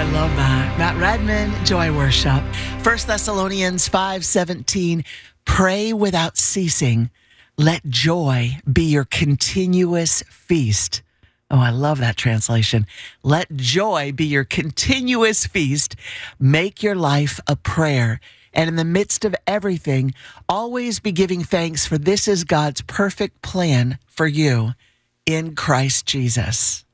love that. Matt Redman, Joy Worship. 1 Thessalonians 5:17, pray without ceasing. Let joy be your continuous feast. Oh, I love that translation. Let joy be your continuous feast. Make your life a prayer. And in the midst of everything, always be giving thanks, for this is God's perfect plan for you in Christ Jesus.